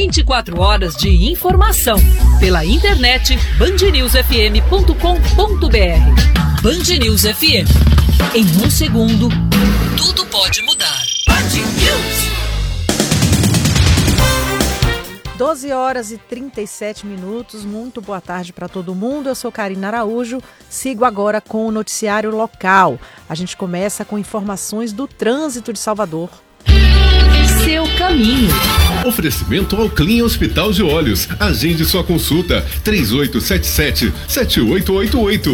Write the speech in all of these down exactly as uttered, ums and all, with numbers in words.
vinte e quatro horas de informação. Pela internet, band news f m ponto com ponto b r. Band News F M. Em um segundo, tudo pode mudar. Band News. doze horas e trinta e sete minutos, muito boa tarde para todo mundo. Eu sou Karina Araújo, sigo agora com o noticiário local. A gente começa com informações do trânsito de Salvador. Seu caminho. Oferecimento ao Clean Hospital de Olhos. Agende sua consulta três oito sete sete, sete oito oito oito.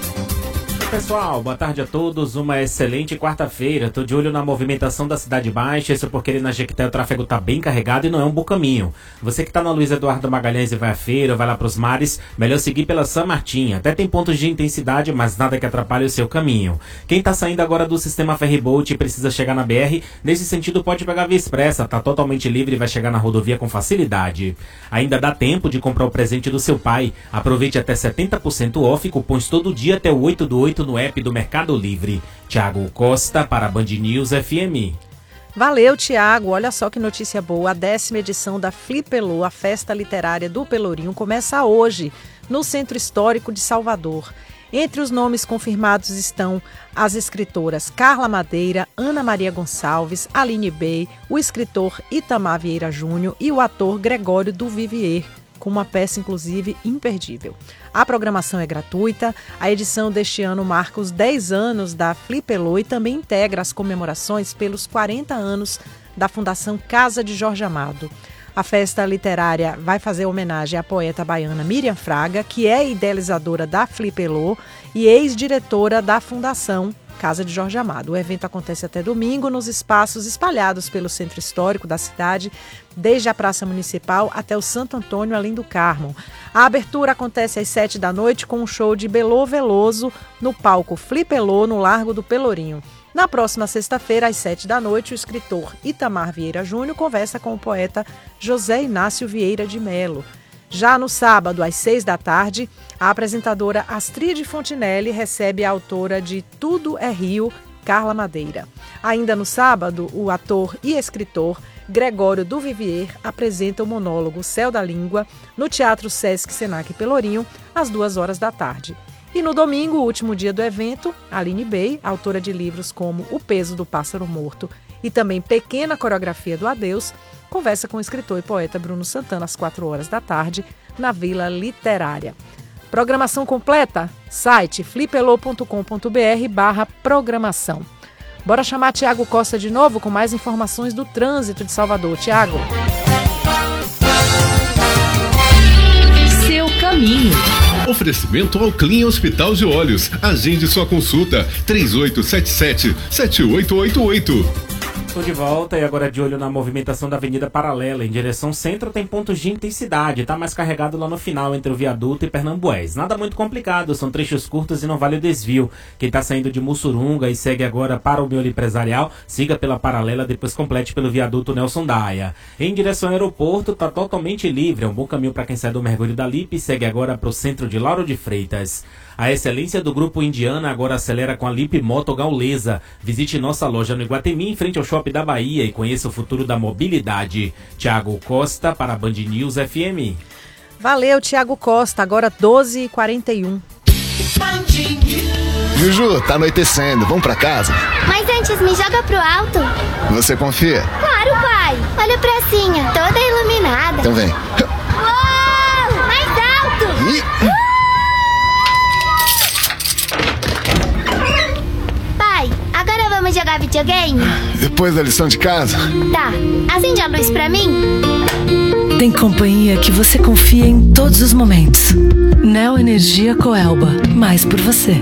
Pessoal, boa tarde a todos, uma excelente quarta-feira. Tô de olho na movimentação da Cidade Baixa, isso porque ali na Jequité o tráfego tá bem carregado e não é um bom caminho. Você que tá na Luiz Eduardo Magalhães e vai à feira, vai lá pros mares, melhor seguir pela São Martinho. Até tem pontos de intensidade, mas nada que atrapalhe o seu caminho. Quem tá saindo agora do sistema Ferryboat e precisa chegar na B R, nesse sentido pode pegar a Via Expressa, tá totalmente livre e vai chegar na rodovia com facilidade. Ainda dá tempo de comprar o presente do seu pai. Aproveite até setenta por cento off, cupons todo dia até o oito do oito no app do Mercado Livre. Tiago Costa para a Band News F M. Valeu, Tiago. Olha só que notícia boa. A décima edição da Flipelô, a festa literária do Pelourinho, começa hoje no Centro Histórico de Salvador. Entre os nomes confirmados estão as escritoras Carla Madeira, Ana Maria Gonçalves, Aline Bey, o escritor Itamar Vieira Júnior e o ator Gregório do Vivier, com uma peça, inclusive, imperdível. A programação é gratuita. A edição deste ano marca os dez anos da Flipelô e também integra as comemorações pelos quarenta anos da Fundação Casa de Jorge Amado. A festa literária vai fazer homenagem à poeta baiana Miriam Fraga, que é idealizadora da Flipelô e ex-diretora da Fundação Casa de Jorge Amado. O evento acontece até domingo nos espaços espalhados pelo centro histórico da cidade, desde a Praça Municipal até o Santo Antônio, além do Carmo. A abertura acontece às sete da noite com um show de Belô Veloso no palco Flipelô, no Largo do Pelourinho. Na próxima sexta-feira, às sete da noite, o escritor Itamar Vieira Júnior conversa com o poeta José Inácio Vieira de Melo. Já no sábado, às seis da tarde, a apresentadora Astrid Fontinelli recebe a autora de Tudo é Rio, Carla Madeira. Ainda no sábado, o ator e escritor Gregório do Vivier apresenta o monólogo Céu da Língua no Teatro Sesc Senac Pelourinho, às duas horas da tarde. E no domingo, o último dia do evento, Aline Bey, autora de livros como O Peso do Pássaro Morto e também Pequena Coreografia do Adeus, conversa com o escritor e poeta Bruno Santana às quatro horas da tarde, na Vila Literária. Programação completa? Site flipelô ponto com ponto b r barra programação. Bora chamar Tiago Costa de novo com mais informações do trânsito de Salvador. Tiago. Seu caminho. Oferecimento ao Clean Hospital de Olhos. Agende sua consulta três oito sete sete, sete oito oito oito. Estou de volta e agora de olho na movimentação da Avenida Paralela. Em direção centro tem pontos de intensidade, está mais carregado lá no final entre o Viaduto e Pernambués. Nada muito complicado, são trechos curtos e não vale o desvio. Quem está saindo de Mussurunga e segue agora para o miolo empresarial, siga pela Paralela, depois complete pelo Viaduto Nelson Daia. Em direção ao aeroporto, está totalmente livre, é um bom caminho para quem sai do mergulho da Lipe e segue agora para o centro de Lauro de Freitas. A excelência do Grupo Indiana agora acelera com a Lipe Moto Gaulesa. Visite nossa loja no Iguatemi, em frente ao Shopping da Bahia, e conheça o futuro da mobilidade. Tiago Costa para a Band News F M. Valeu, Tiago Costa. Agora doze e quarenta e um. Juju, tá anoitecendo. Vamos pra casa? Mas antes, me joga pro alto. Você confia? Claro, pai. Olha a pracinha, toda iluminada. Então vem. Uou! Mais alto! Ih! Vamos jogar videogame? Depois da lição de casa? Tá. Acende a luz pra mim. Tem companhia que você confia em todos os momentos. Neo Energia Coelba. Mais por você.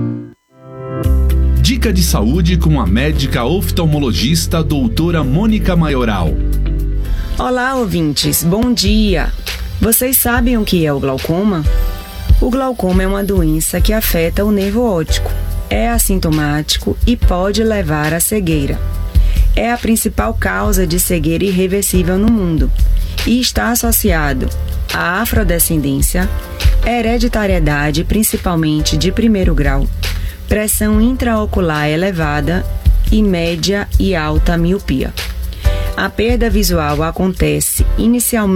Dica de saúde com a médica oftalmologista doutora Mônica Maioral. Olá, ouvintes. Bom dia. Vocês sabem o que é o glaucoma? O glaucoma é uma doença que afeta o nervo óptico. É assintomático e pode levar à cegueira. É a principal causa de cegueira irreversível no mundo e está associado à afrodescendência, hereditariedade, principalmente de primeiro grau, pressão intraocular elevada e média e alta miopia. A perda visual acontece inicialmente